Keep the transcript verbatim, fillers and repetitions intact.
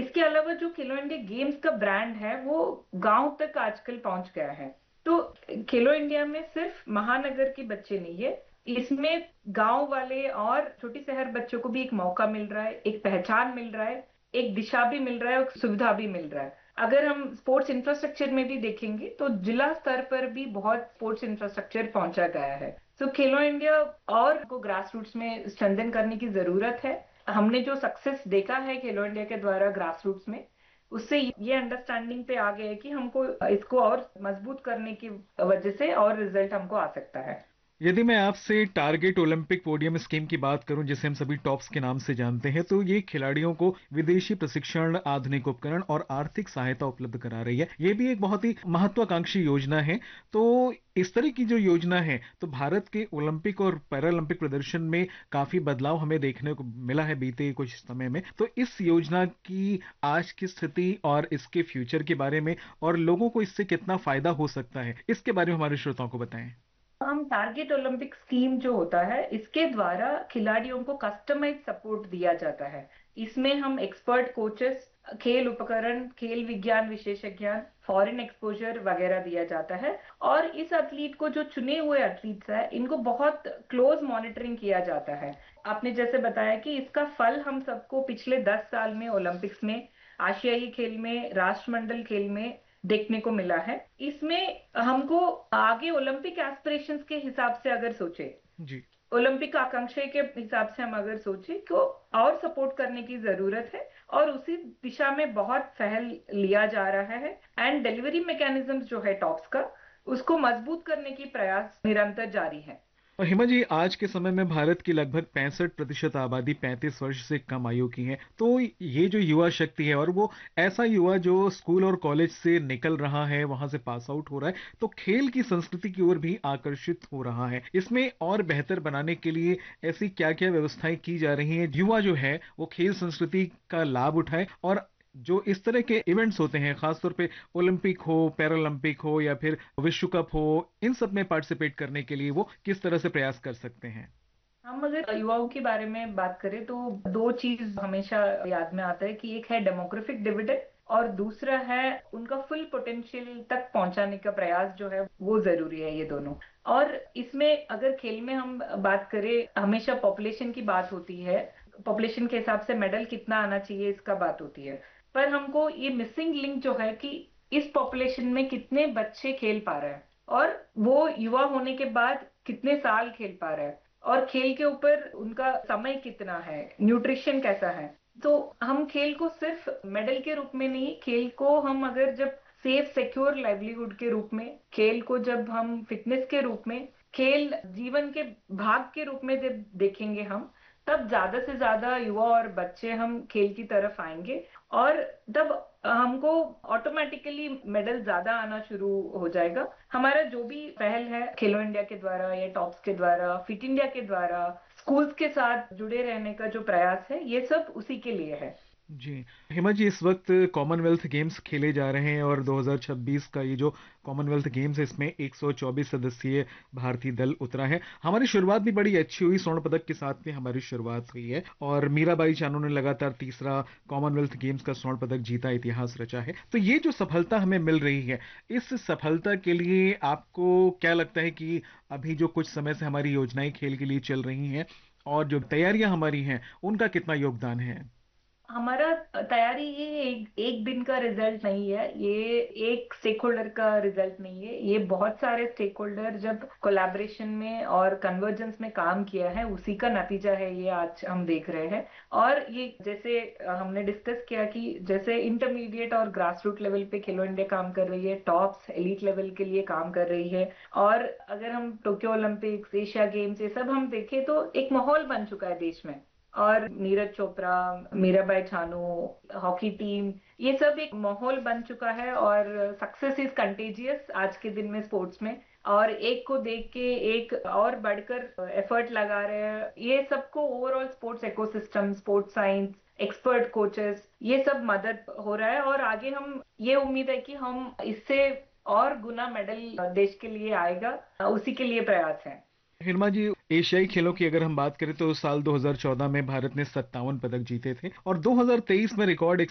इसके अलावा जो खेलो इंडिया गेम्स का ब्रांड है वो गांव तक आजकल पहुंच गया है। तो खेलो इंडिया में सिर्फ महानगर के बच्चे नहीं है, इसमें गांव वाले और छोटी शहर बच्चों को भी एक मौका मिल रहा है, एक पहचान मिल रहा है, एक दिशा भी मिल रहा है और सुविधा भी मिल रहा है। अगर हम स्पोर्ट्स इंफ्रास्ट्रक्चर में भी देखेंगे तो जिला स्तर पर भी बहुत स्पोर्ट्स इंफ्रास्ट्रक्चर पहुंचा गया है। तो खेलो इंडिया और को ग्रास रूट्स में स्ट्रेंथन करने की जरूरत है। हमने जो सक्सेस देखा है खेलो इंडिया के द्वारा ग्रास रूट्स में, उससे ये अंडरस्टैंडिंग पे आ गया है कि हमको इसको और मजबूत करने की वजह से और रिजल्ट हमको आ सकता है। यदि मैं आपसे टारगेट ओलंपिक पोडियम स्कीम की बात करूं, जिसे हम सभी टॉप्स के नाम से जानते हैं, तो ये खिलाड़ियों को विदेशी प्रशिक्षण, आधुनिक उपकरण और आर्थिक सहायता उपलब्ध करा रही है। ये भी एक बहुत ही महत्वाकांक्षी योजना है। तो इस तरह की जो योजना है, तो भारत के ओलंपिक और पैरालंपिक प्रदर्शन में काफी बदलाव हमें देखने को मिला है बीते कुछ समय में। तो इस योजना की आज की स्थिति और इसके फ्यूचर के बारे में, और लोगों को इससे कितना फायदा हो सकता है, इसके बारे में हमारे श्रोताओं को बताएं। हम टारगेट ओलंपिक स्कीम जो होता है, इसके द्वारा खिलाड़ियों को कस्टमाइज सपोर्ट दिया जाता है। इसमें हम एक्सपर्ट कोचेस, खेल उपकरण, खेल विज्ञान विशेषज्ञ, फॉरेन एक्सपोजर वगैरह दिया जाता है। और इस एथलीट को, जो चुने हुए एथलीट्स है, इनको बहुत क्लोज मॉनिटरिंग किया जाता है। आपने जैसे बताया कि इसका फल हम सबको पिछले दस साल में ओलंपिक्स में, आशियाई खेल में, राष्ट्रमंडल खेल में देखने को मिला है। इसमें हमको आगे ओलंपिक एस्पिरेशंस के हिसाब से अगर सोचे, जी। ओलंपिक आकांक्षा के हिसाब से हम अगर सोचे तो और सपोर्ट करने की जरूरत है, और उसी दिशा में बहुत पहल लिया जा रहा है। एंड डिलीवरी मैकेनिज्म जो है टॉप्स का, उसको मजबूत करने की प्रयास निरंतर जारी है। और हिमा जी, आज के समय में भारत की लगभग पैंसठ प्रतिशत आबादी पैंतीस वर्ष से कम आयु की है। तो ये जो युवा शक्ति है, और वो ऐसा युवा जो स्कूल और कॉलेज से निकल रहा है, वहां से पास आउट हो रहा है, तो खेल की संस्कृति की ओर भी आकर्षित हो रहा है। इसमें और बेहतर बनाने के लिए ऐसी क्या क्या व्यवस्थाएं की जा रही हैं, युवा जो है वो खेल संस्कृति का लाभ उठाए, और जो इस तरह के इवेंट्स होते हैं, खासतौर पे ओलंपिक हो, पैरालंपिक हो या फिर विश्व कप हो, इन सब में पार्टिसिपेट करने के लिए वो किस तरह से प्रयास कर सकते हैं? हम अगर युवाओं के बारे में बात करें तो दो चीज हमेशा याद में आता है कि एक है डेमोग्राफिक डिविडेंड, और दूसरा है उनका फुल पोटेंशियल तक पहुंचाने का प्रयास जो है, वो जरूरी है, ये दोनों। और इसमें अगर खेल में हम बात करें, हमेशा पॉपुलेशन की बात होती है, पॉपुलेशन के हिसाब से मेडल कितना आना चाहिए इसका बात होती है। पर हमको ये मिसिंग लिंक जो है कि इस पॉपुलेशन में कितने बच्चे खेल पा रहे हैं, और वो युवा होने के बाद कितने साल खेल पा रहे हैं, और खेल के ऊपर उनका समय कितना है, न्यूट्रिशन कैसा है। तो हम खेल को सिर्फ मेडल के रूप में नहीं, खेल को हम अगर जब सेफ सिक्योर लाइवलीहुड के रूप में, खेल को जब हम फिटनेस के रूप में, खेल जीवन के भाग के रूप में जब देखेंगे हम, तब ज्यादा से ज्यादा युवा और बच्चे हम खेल की तरफ आएंगे, और तब हमको ऑटोमेटिकली मेडल ज्यादा आना शुरू हो जाएगा। हमारा जो भी पहल है खेलो इंडिया के द्वारा या टॉप्स के द्वारा, फिट इंडिया के द्वारा, स्कूल्स के साथ जुड़े रहने का जो प्रयास है, ये सब उसी के लिए है। जी। हिमा जी, इस वक्त कॉमनवेल्थ गेम्स खेले जा रहे हैं, और दो हज़ार छब्बीस का ये जो कॉमनवेल्थ गेम्स है, इसमें एक सौ चौबीस सदस्यीय भारतीय दल उतरा है। हमारी शुरुआत भी बड़ी अच्छी हुई, स्वर्ण पदक के साथ में हमारी शुरुआत हुई है, और मीराबाई चानू ने लगातार तीसरा कॉमनवेल्थ गेम्स का स्वर्ण पदक जीता, इतिहास रचा है। तो ये जो सफलता हमें मिल रही है, इस सफलता के लिए आपको क्या लगता है कि अभी जो कुछ समय से हमारी योजनाएं खेल के लिए चल रही हैं, और जो तैयारियां हमारी हैं, उनका कितना योगदान है? हमारा तैयारी ये एक, एक दिन का रिजल्ट नहीं है, ये एक स्टेक होल्डर का रिजल्ट नहीं है, ये बहुत सारे स्टेक होल्डर जब कोलैबोरेशन में और कन्वर्जेंस में काम किया है, उसी का नतीजा है ये आज हम देख रहे हैं। और ये जैसे हमने डिस्कस किया कि जैसे इंटरमीडिएट और ग्रास रूट लेवल पे खेलो इंडिया काम कर रही है, टॉप्स एलीट लेवल के लिए काम कर रही है, और अगर हम टोक्यो ओलंपिक्स, एशिया गेम्स, ये सब हम देखें तो एक माहौल बन चुका है देश में। और नीरज चोपड़ा, मीराबाई चानू, हॉकी टीम, ये सब एक माहौल बन चुका है, और सक्सेस इज कंटेजियस आज के दिन में स्पोर्ट्स में। और एक को देख के एक और बढ़कर एफर्ट लगा रहे हैं, ये सबको overall sports ecosystem, sports science, expert coaches, ये सब मदद हो रहा है। और आगे हम ये उम्मीद है कि हम इससे और गुना मेडल देश के लिए आएगा, उसी के लिए प्रयास है। हिरमा जी, एशियाई खेलों की अगर हम बात करें, तो साल दो हज़ार चौदह में भारत ने सत्तावन पदक जीते थे, और दो हज़ार तेईस में रिकॉर्ड